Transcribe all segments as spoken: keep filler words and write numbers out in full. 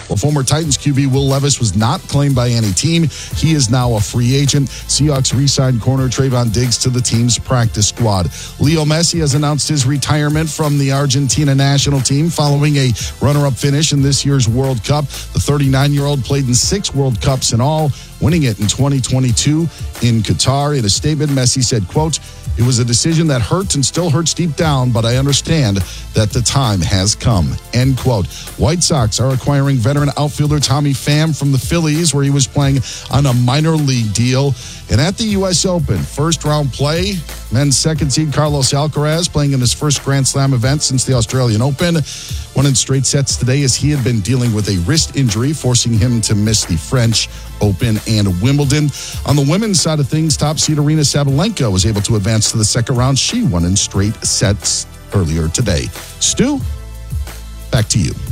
Well, former Titans Q B Will Levis was not claimed by any team. He is now a free agent. Seahawks re-signed corner Trayvon Diggs to the team's practice squad. Leo Messi has announced his retirement from the Argentina national team following a runner-up finish in this year's World Cup. The thirty-nine-year-old played in six World Cups in all, winning it in twenty twenty-two in Qatar. In a statement, Messi said, quote, "It was a decision that hurt and still hurts deep down, but I understand that the time has come," end quote. White Sox are acquiring veteran outfielder Tommy Pham from the Phillies, where he was playing on a minor league deal. And at the U S Open, first round play, men's second seed Carlos Alcaraz playing in his first Grand Slam event since the Australian Open. Won in straight sets today as he had been dealing with a wrist injury, forcing him to miss the French Open and Wimbledon. On the women's side of things, top seed Aryna Sabalenka was able to advance to the second round. She won in straight sets earlier today. Stu, back to you.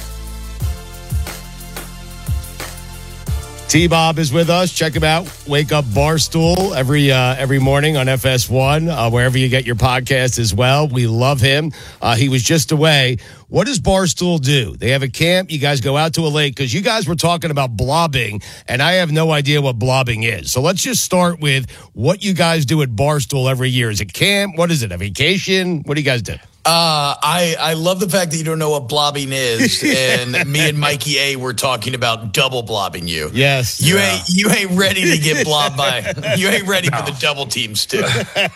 T-Bob is with us. Check him out. Wake Up Barstool every uh, every morning on F S one, uh, wherever you get your podcast as well. We love him. Uh, he was just away. What does Barstool do? They have a camp. You guys go out to a lake because you guys were talking about blobbing, and I have no idea what blobbing is. So let's just start with what you guys do at Barstool every year. Is it camp? What is it, a vacation? What do you guys do? Uh, I, I love the fact that you don't know what blobbing is, and me and Mikey A were talking about double blobbing you. Yes. You yeah. ain't you ain't ready to get blobbed by, you ain't ready no. for the double teams, too.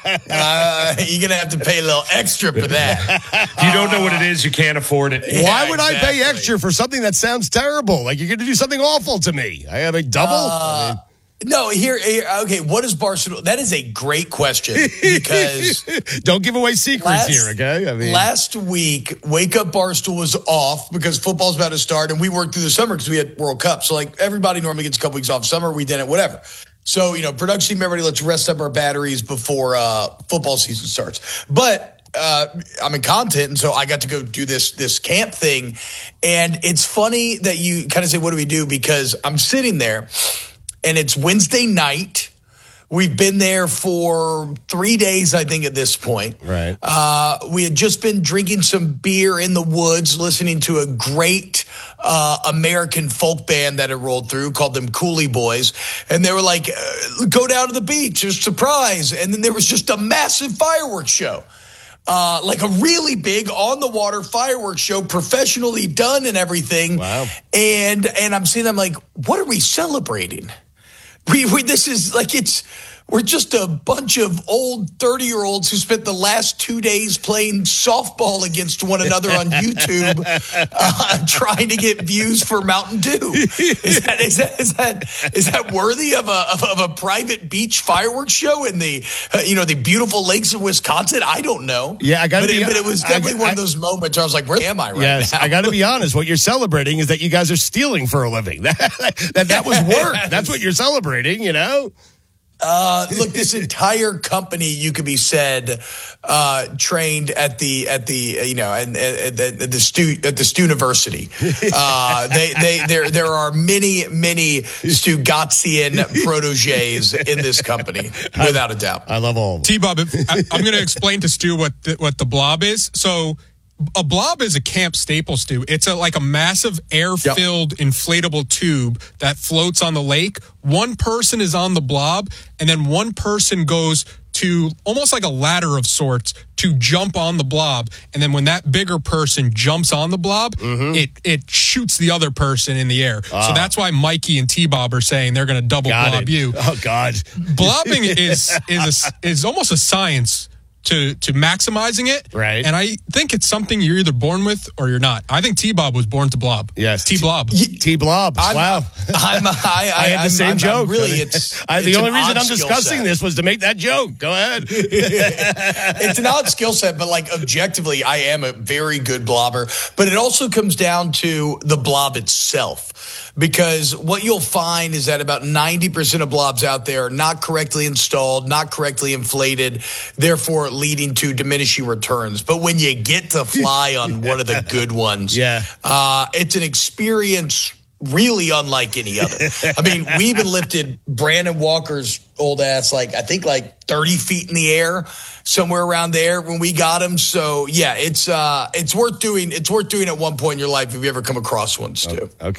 Uh, you're going to have to pay a little extra for that. You don't know what it is, you can't afford it. Yeah, Why would exactly. I pay extra for something that sounds terrible? Like you're going to do something awful to me. I have a double? Uh, I mean, No, here, here, okay, what is Barstool? That is a great question because... Don't give away secrets last, here, okay? I mean, last week, Wake Up Barstool was off because football's about to start, and we worked through the summer because we had World Cup. So, like, everybody normally gets a couple weeks off summer. We didn't, whatever. So, you know, production team, everybody, let's rest up our batteries before uh, football season starts. But... Uh, I'm in content, and so I got to go do this this camp thing. And it's funny that you kind of say, what do we do? Because I'm sitting there, and it's Wednesday night. We've been there for three days, I think, at this point. Right. Uh, we had just been drinking some beer in the woods, listening to a great uh, American folk band that had rolled through called them Coolie Boys. And they were like, uh, go down to the beach, a surprise. And then there was just a massive fireworks show. Uh, like a really big on-the-water fireworks show, professionally done and everything. Wow. And and I'm seeing them like, what are we celebrating? We, we This is like, it's, we're just a bunch of old thirty-year-olds who spent the last two days playing softball against one another on YouTube, uh, trying to get views for Mountain Dew. Is that is that is that is that worthy of a of, of a private beach fireworks show in the uh, you know the beautiful lakes of Wisconsin? I don't know. Yeah, I got to but, be. It, but it was definitely I, one I, of those moments where I was like, "Where am I right yes, now?" I got to be honest. What you're celebrating is that you guys are stealing for a living. That that, that was work. That's what you're celebrating. You know. Uh, look, this entire company, you could be said, uh, trained at the at the you know and at, at, at the Stu at the Stuniversity. Uh, they they there there are many many Stugatzian proteges in this company, without a doubt. I love all of them. T-Bob, I, I'm going to explain to Stu what the, what the blob is. So. A blob is a camp staple, Stu. It's a, like a massive air-filled yep. inflatable tube that floats on the lake. One person is on the blob, and then one person goes to almost like a ladder of sorts to jump on the blob. And then when that bigger person jumps on the blob, mm-hmm. it it shoots the other person in the air. Oh. So that's why Mikey and T-Bob are saying they're going to double Got blob it. you. Oh, God. Blobbing is is a, is almost a science. To, to maximizing it. Right. And I think it's something you're either born with or you're not. I think T-Bob was born to blob. Yes. T-Blob. T-Blob. Wow. I'm, I, I, I had the I'm, same I'm, joke. I'm really, it's, I, the it's only reason odd I'm discussing set. this was to make that joke. Go ahead. It's an odd skill set, but like objectively, I am a very good blobber. But it also comes down to the blob itself. Because what you'll find is that about ninety percent of blobs out there are not correctly installed, not correctly inflated, therefore leading to diminishing returns. But when you get to fly on one of the good ones, yeah, uh, it's an experience really unlike any other. I mean, we even lifted Brandon Walker's old ass, like, I think like thirty feet in the air, somewhere around there when we got him. So yeah, it's, uh, it's worth doing. It's worth doing at one point in your life if you ever come across one, Stu. Okay.